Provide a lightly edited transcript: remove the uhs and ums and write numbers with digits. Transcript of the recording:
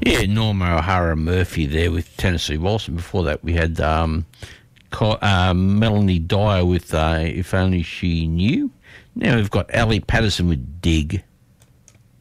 Yeah, Norma O'Hara Murphy there with Tennessee Waltz, and before that we had Melanie Dyer with If Only She Knew. Now we've got Ali Patterson with Dig.